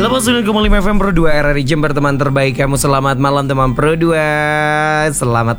89,5 FM Pro 2 RRI Jember, teman terbaik kamu. Selamat malam teman Pro 2. Selamat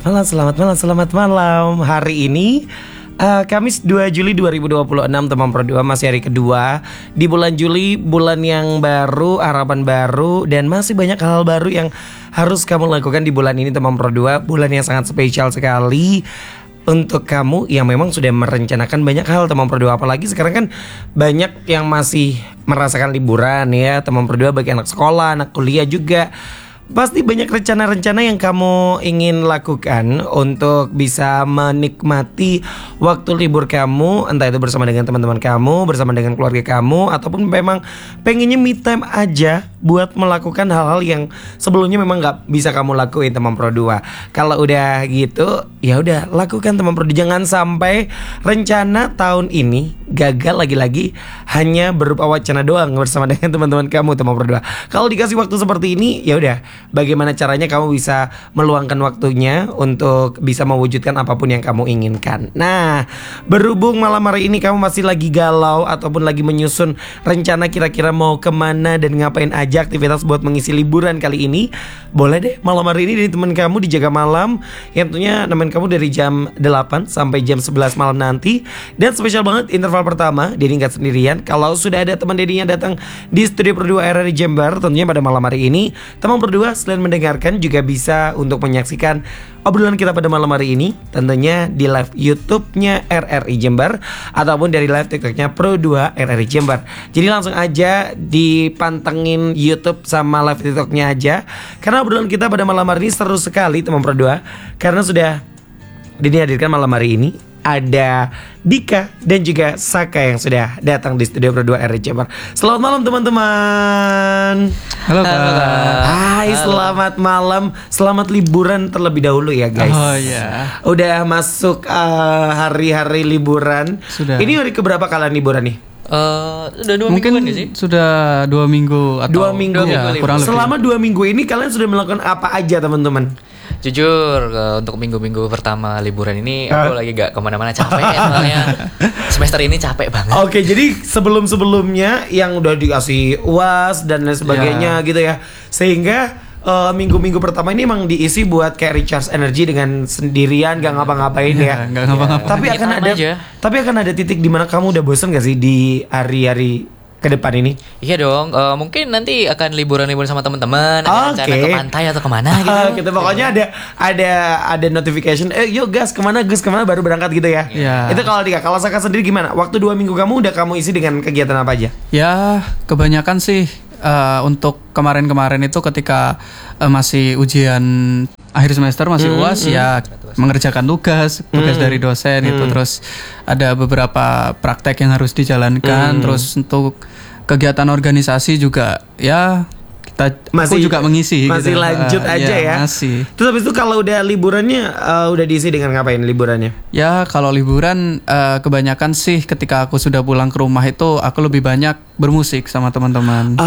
malam. Hari ini Kamis 2 Juli 2026 teman Pro 2, masih hari kedua di bulan Juli, bulan yang baru, harapan baru, dan masih banyak hal baru yang harus kamu lakukan di bulan ini teman Pro 2. Bulan yang sangat spesial sekali untuk kamu yang memang sudah merencanakan banyak hal teman Pro 2. Apalagi sekarang kan banyak yang masih merasakan liburan ya teman Pro 2, bagi anak sekolah, anak kuliah juga. Pasti banyak rencana-rencana yang kamu ingin lakukan untuk bisa menikmati waktu libur kamu, entah itu bersama dengan teman-teman kamu, bersama dengan keluarga kamu, ataupun memang pengennya me time aja buat melakukan hal-hal yang sebelumnya memang gak bisa kamu lakuin teman Pro 2. Kalau udah gitu, ya udah lakukan teman Pro 2. Jangan sampai rencana tahun ini gagal lagi-lagi hanya berupa wacana doang bersama dengan teman-teman kamu teman Pro 2. Kalau dikasih waktu seperti ini, ya udah, bagaimana caranya kamu bisa meluangkan waktunya untuk bisa mewujudkan apapun yang kamu inginkan. Nah, berhubung malam hari ini kamu masih lagi galau ataupun lagi menyusun rencana kira-kira mau kemana dan ngapain aja aktivitas buat mengisi liburan kali ini, boleh deh malam hari ini dari teman kamu dijaga malam, yang tentunya nemenin kamu dari jam 8 sampai jam 11 malam nanti. Dan spesial banget interval pertama, Denny gak sendirian. Kalau sudah ada teman Denny-nya datang di studio Pro 2 RRI Jember, tentunya pada malam hari ini teman Pro 2 selain mendengarkan juga bisa untuk menyaksikan obrolan kita pada malam hari ini, tentunya di live YouTube-nya RRI Jember ataupun dari live TikTok-nya Pro 2 RRI Jember. Jadi langsung aja dipantengin YouTube sama live TikTok-nya aja, karena obrolan kita pada malam hari ini seru sekali teman Pro 2. Karena sudah dihadirkan malam hari ini ada Dika dan juga Saka yang sudah datang di studio Pro 2 RRI Jember. Selamat malam teman-teman. Halo Kak. Hai, selamat malam. Selamat liburan terlebih dahulu ya guys. Oh iya. Udah masuk hari-hari liburan. Sudah. Ini hari keberapa kalian liburan nih? Udah 2 Mungkin mingguan gak sih? sudah 2 minggu atau 2 minggu. Ya, kurang lebih. Selama 2 minggu ini kalian sudah melakukan apa aja teman-teman? Jujur, untuk minggu-minggu pertama liburan ini aku lagi gak kemana-mana, capek soalnya semester ini capek banget. Oke, jadi sebelum-sebelumnya yang udah dikasih UAS dan lain sebagainya gitu ya, sehingga minggu-minggu pertama ini emang diisi buat kayak recharge energi dengan sendirian, gak ngapa-ngapain ya. Gak ngapa-ngapain. Tapi akan ada titik di mana kamu udah bosen gak sih di hari-hari ke depan ini? Iya dong, mungkin nanti akan liburan sama teman-teman, ada rencana ke pantai atau kemana gitu. Gitu, pokoknya ada notification, yuk gas kemana baru berangkat gitu ya. Itu kalau Dika. Kalau Saka sendiri gimana? Waktu 2 minggu kamu udah kamu isi dengan kegiatan apa aja? Ya, kebanyakan sih untuk kemarin-kemarin itu ketika masih ujian akhir semester, masih UAS ya, mengerjakan tugas dari dosen itu, terus ada beberapa praktek yang harus dijalankan, terus untuk kegiatan organisasi juga ya aku juga mengisi masih gitu. Lanjut aja ya. Masih. Terus habis itu kalau udah liburannya udah diisi dengan ngapain liburannya? Ya kalau liburan kebanyakan sih ketika aku sudah pulang ke rumah itu aku lebih banyak bermusik sama teman-teman.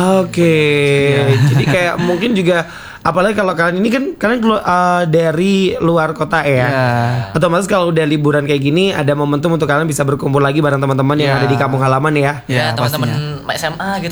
Jadi kayak mungkin juga, apalagi kalau kalian ini kan kalian dari luar kota ya. Otomatis kalau udah liburan kayak gini ada momentum untuk kalian bisa berkumpul lagi bareng teman-teman yang ada di kampung halaman ya. Ya teman-teman SMA gitu.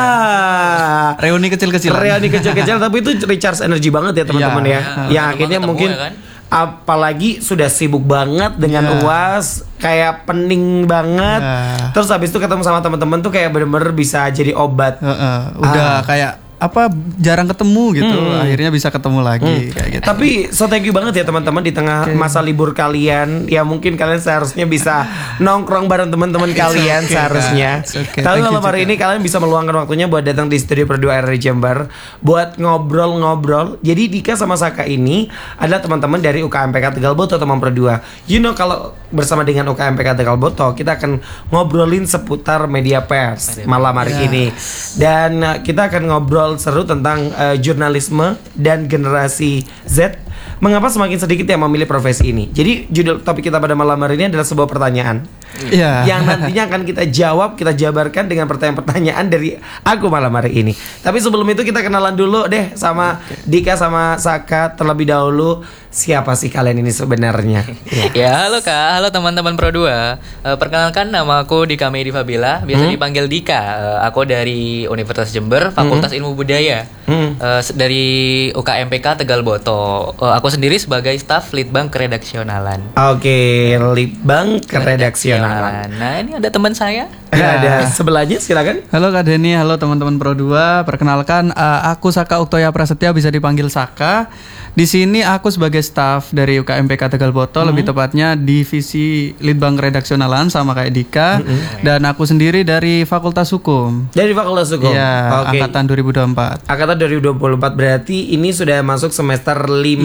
Reuni kecil-kecil tapi itu recharge energi banget ya teman-teman ya. Yang akhirnya mungkin ya kan? Apalagi sudah sibuk banget dengan UAS, kayak pening banget. Terus habis itu ketemu sama teman-teman tuh kayak bener-bener bisa jadi obat. Udah kayak jarang ketemu gitu, akhirnya bisa ketemu lagi kayak gitu. Tapi thank you banget ya teman-teman di tengah masa libur kalian. Ya mungkin kalian seharusnya bisa nongkrong bareng teman-teman kalian seharusnya. Tapi malam hari ini kalian bisa meluangkan waktunya buat datang di studio Pro 2 RRI Jember buat ngobrol-ngobrol. Jadi Dika sama Saka ini adalah teman-teman dari UKMPK Tegal Boto teman Pro 2. Kalau bersama dengan UKMPK Tegal Boto kita akan ngobrolin seputar media pers malam hari ini. Dan kita akan ngobrol seru tentang jurnalisme dan generasi Z. Mengapa semakin sedikit yang memilih profesi ini? Jadi judul topik kita pada malam hari ini adalah sebuah pertanyaan yang nantinya akan kita jawab, kita jabarkan dengan pertanyaan-pertanyaan dari aku malam hari ini. Tapi sebelum itu kita kenalan dulu deh sama Dika sama Saka terlebih dahulu. siapa sih kalian ini sebenarnya? Ya, halo Kak, halo teman-teman Pro 2. Perkenalkan, nama aku Dika Medi Fabila, biasa dipanggil Dika. Aku dari Universitas Jember, Fakultas Ilmu Budaya. Dari UKMPK Tegal Boto. Aku sendiri sebagai staf Litbang Keredaksionalan. Oke, Litbang Keredaksionalan. Nah, ini ada teman saya. Ada sebelahnya, silakan. Halo Kak Denny, halo teman-teman Pro 2. Perkenalkan, aku Saka Uktoya Prasetya, bisa dipanggil Saka. Di sini aku sebagai staf dari UKMPK Tegal Boto, lebih tepatnya divisi Litbang Keredaksionalan sama kayak Dika. Dan aku sendiri dari Fakultas Hukum. Dari Fakultas Hukum. Ya, Oke. angkatan 2024. Angkatan 2024 berarti ini sudah masuk semester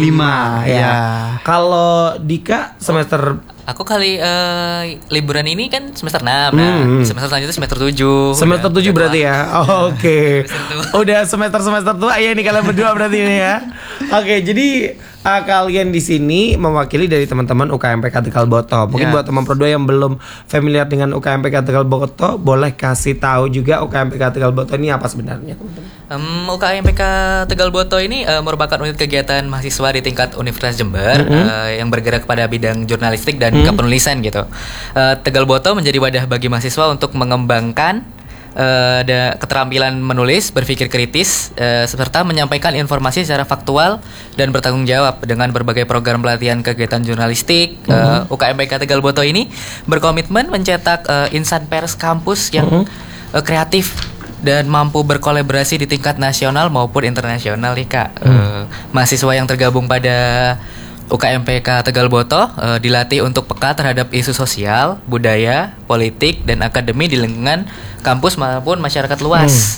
5 ya. ya. Kalau Dika semester Aku kali liburan ini kan semester 6. Nah, semester selanjutnya semester 7. semester 7 berarti ya. Oke. Semester Udah semester tua ya ini kalian berdua berarti ini ya. Oke, jadi kalian di sini mewakili dari teman-teman UKMPK Tegal Boto. Mungkin Ya. buat teman Pro 2 yang belum familiar dengan UKMPK Tegal Boto, boleh kasih tahu juga UKMPK Tegal Boto ini apa sebenarnya, teman-teman? UKMPK Tegal Boto ini merupakan unit kegiatan mahasiswa di tingkat Universitas Jember yang bergerak pada bidang jurnalistik dan kepenulisan gitu. Tegal Boto menjadi wadah bagi mahasiswa untuk mengembangkan keterampilan menulis, berpikir kritis, serta menyampaikan informasi secara faktual dan bertanggung jawab dengan berbagai program pelatihan kegiatan jurnalistik. UKMPK Tegal Boto ini berkomitmen mencetak insan pers kampus yang kreatif dan mampu berkolaborasi di tingkat nasional maupun internasional nih Kak. Mahasiswa yang tergabung pada UKMPK Tegal Boto dilatih untuk peka terhadap isu sosial, budaya, politik, dan akademi di lingkungan kampus maupun masyarakat luas.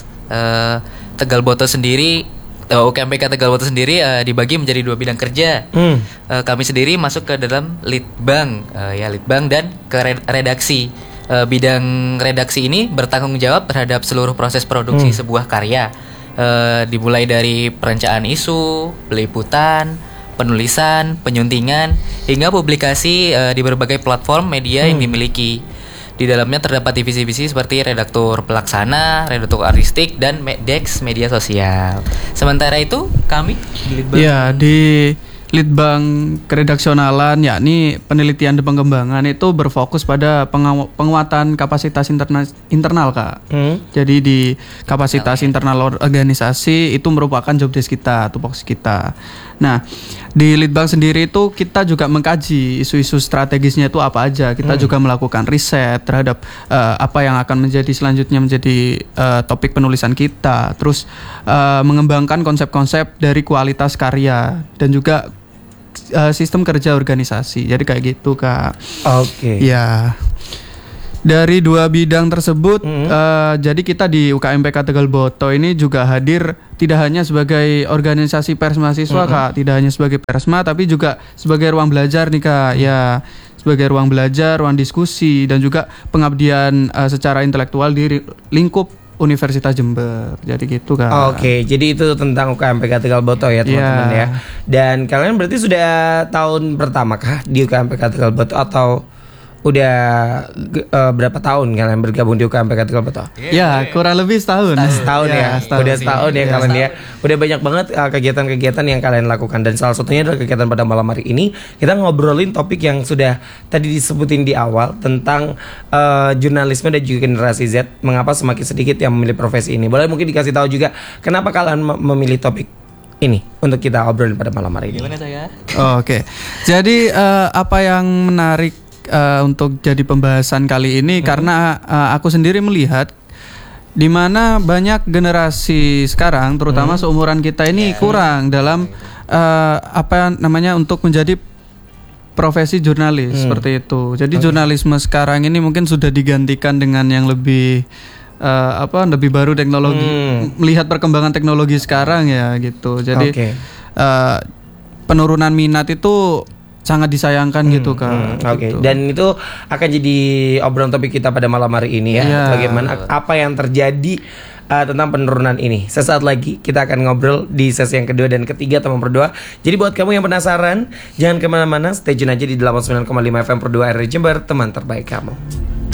Tegal Boto sendiri, UKMPK Tegal Boto sendiri dibagi menjadi 2 bidang kerja. Kami sendiri masuk ke dalam Litbang, Litbang dan ke redaksi. Bidang redaksi ini bertanggung jawab terhadap seluruh proses produksi sebuah karya, dimulai dari perencanaan isu, peliputan, penulisan, penyuntingan, hingga publikasi di berbagai platform media yang dimiliki. Di dalamnya terdapat divisi-divisi seperti redaktur pelaksana, redaktur artistik, dan desk media sosial. Sementara itu kami di Litbang, Ya, di Litbang Keredaksionalan, yakni penelitian dan pengembangan, itu berfokus pada penguatan kapasitas internal Kak. Jadi di kapasitas internal organisasi itu merupakan job desk kita, tupoksi kita. Nah, di Litbang sendiri itu kita juga mengkaji isu-isu strategisnya itu apa aja. Kita juga melakukan riset terhadap apa yang akan menjadi selanjutnya menjadi topik penulisan kita. Terus mengembangkan konsep-konsep dari kualitas karya dan juga sistem kerja organisasi. Jadi kayak gitu Kak. Oke. Ya. Dari 2 bidang tersebut, jadi kita di UKMPK Tegal Boto ini juga hadir tidak hanya sebagai organisasi pers mahasiswa Kak, tidak hanya sebagai persma, tapi juga sebagai ruang belajar nih Kak. Ya, sebagai ruang belajar, ruang diskusi, dan juga pengabdian secara intelektual di lingkup Universitas Jember. Jadi gitu Kak. Oke, jadi itu tentang UKMPK Tegal Boto ya teman-teman ya. Dan kalian berarti sudah tahun pertama kah di UKMPK Tegal Boto atau udah berapa tahun kalian bergabung di UKMPK Tegal Boto? Ya, kurang lebih setahun. Setahun ya, udah setahun ya kalian ya. Udah banyak banget kegiatan-kegiatan yang kalian lakukan, dan salah satunya adalah kegiatan pada malam hari ini kita ngobrolin topik yang sudah tadi disebutin di awal tentang jurnalisme dan juga generasi Z. Mengapa semakin sedikit yang memilih profesi ini? Boleh mungkin dikasih tahu juga kenapa kalian memilih topik ini untuk kita obrolin pada malam hari ini? gimana saya? Oke. Jadi apa yang menarik untuk jadi pembahasan kali ini karena aku sendiri melihat di mana banyak generasi sekarang terutama seumuran kita ini kurang dalam apa namanya untuk menjadi profesi jurnalis seperti itu. Jadi jurnalisme sekarang ini mungkin sudah digantikan dengan yang lebih lebih baru teknologi, melihat perkembangan teknologi sekarang ya gitu. Jadi penurunan minat itu sangat disayangkan gitu Kak. Oke. Gitu. Dan itu akan jadi obrolan topik kita pada malam hari ini ya. Iya. Bagaimana apa yang terjadi tentang penurunan ini. Sesaat lagi kita akan ngobrol di sesi yang kedua dan ketiga teman berdua. Jadi buat kamu yang penasaran, jangan kemana-mana, stay tune aja di 89,5 FM Pro 2 RRI Jember, teman terbaik kamu.